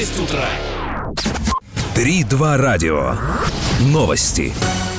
Утро. 3-2 радио. Новости.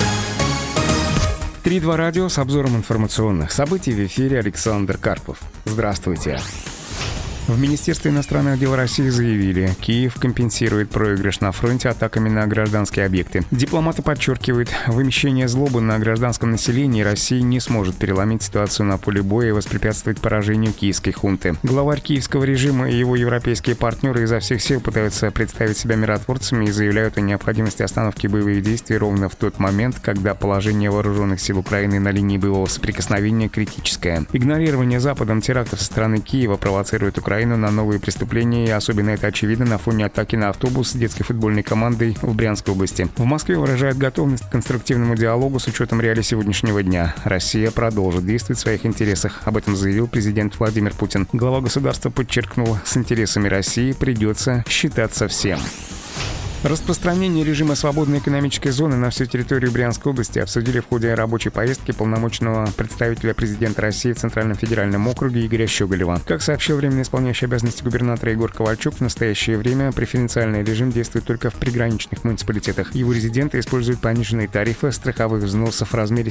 3-2 радио с обзором информационных событий. В эфире Александр Карпов. Здравствуйте. В Министерстве иностранных дел России заявили, Киев компенсирует проигрыш на фронте атаками на гражданские объекты. Дипломаты подчеркивают, вымещение злобы на гражданском населении России не сможет переломить ситуацию на поле боя и воспрепятствовать поражению киевской хунты. Главарь киевского режима и его европейские партнеры изо всех сил пытаются представить себя миротворцами и заявляют о необходимости остановки боевых действий ровно в тот момент, когда положение вооруженных сил Украины на линии боевого соприкосновения критическое. Игнорирование Западом терактов со стороны Киева провоцирует Украину на новые преступления, и особенно это очевидно на фоне атаки на автобус с детской футбольной командой в Брянской области. В Москве выражают готовность к конструктивному диалогу с учетом реалий сегодняшнего дня. Россия продолжит действовать в своих интересах. Об этом заявил президент Владимир Путин. Глава государства подчеркнул, с интересами России придется считаться всем. Распространение режима свободной экономической зоны на всю территорию Брянской области обсудили в ходе рабочей поездки полномочного представителя президента России в Центральном федеральном округе Игоря Щеголева. Как сообщил временно исполняющий обязанности губернатора Егор Ковальчук, в настоящее время преференциальный режим действует только в приграничных муниципалитетах. Его резиденты используют пониженные тарифы страховых взносов в размере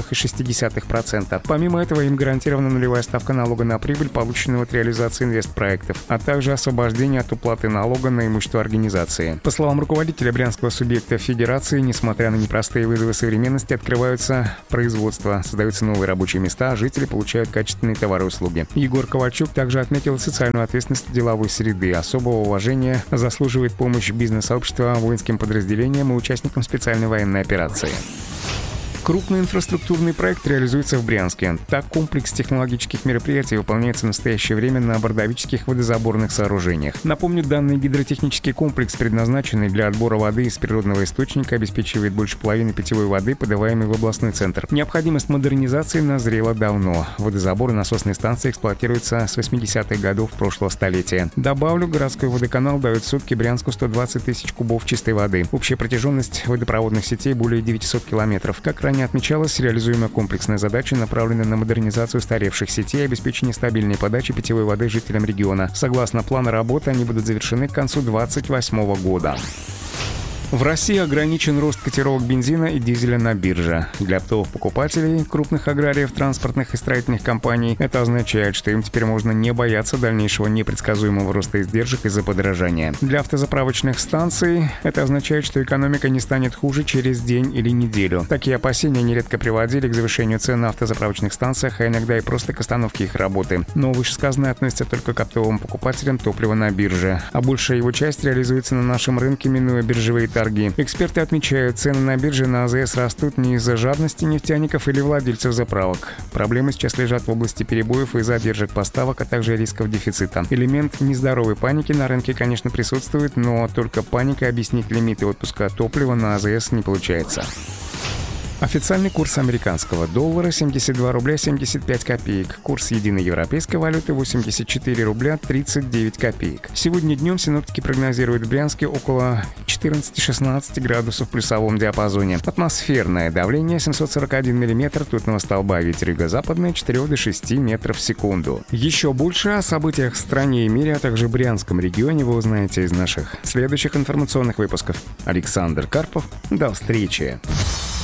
7,6%. Помимо этого, им гарантирована нулевая ставка налога на прибыль, полученную от реализации инвестпроектов, а также освобождение от уплаты налога на имущество организации. По словам руководителя брянского субъекта Федерации, несмотря на непростые вызовы современности, открываются производства, создаются новые рабочие места, а жители получают качественные товары и услуги. Егор Ковальчук также отметил социальную ответственность деловой среды. Особого уважения заслуживает помощь бизнес-сообщества воинским подразделениям и участникам специальной военной операции. Крупный инфраструктурный проект реализуется в Брянске. Так, комплекс технологических мероприятий выполняется в настоящее время на Бордовических водозаборных сооружениях. Напомню, данный гидротехнический комплекс, предназначенный для отбора воды из природного источника, обеспечивает больше половины питьевой воды, подаваемой в областной центр. Необходимость модернизации назрела давно. Водозаборы насосной станции эксплуатируются с 80-х годов прошлого столетия. Добавлю, городской водоканал дает в сутки Брянску 120 тысяч кубов чистой воды. Общая протяженность водопроводных сетей более 900 километров. Как ранее отмечалось, реализуемая комплексная задача направлена на модернизацию устаревших сетей и обеспечение стабильной подачи питьевой воды жителям региона. Согласно плану работы, они будут завершены к концу 2028 года. В России ограничен рост котировок бензина и дизеля на бирже. Для оптовых покупателей, крупных аграриев, транспортных и строительных компаний это означает, что им теперь можно не бояться дальнейшего непредсказуемого роста издержек из-за подорожания. Для автозаправочных станций это означает, что экономика не станет хуже через день или неделю. Такие опасения нередко приводили к завышению цен на автозаправочных станциях, а иногда и просто к остановке их работы. Но вышесказанное относится только к оптовым покупателям топлива на бирже, а большая его часть реализуется на нашем рынке, минуя биржевые торги. Эксперты отмечают, цены на бирже на АЗС растут не из-за жадности нефтяников или владельцев заправок. Проблемы сейчас лежат в области перебоев и задержек поставок, а также рисков дефицита. Элемент нездоровой паники на рынке, конечно, присутствует, но только паникой объяснить лимиты отпуска топлива на АЗС не получается. Официальный курс американского доллара 72 рубля 75 копеек. Курс единой европейской валюты 84 рубля 39 копеек. Сегодня днем синоптики прогнозируют в Брянске около 14-16 градусов в плюсовом диапазоне. Атмосферное давление 741 миллиметр ртутного столба, ветер юго-западный 4 до 6 метров в секунду. Еще больше о событиях в стране и мире, а также Брянском регионе вы узнаете из наших следующих информационных выпусков. Александр Карпов. До встречи.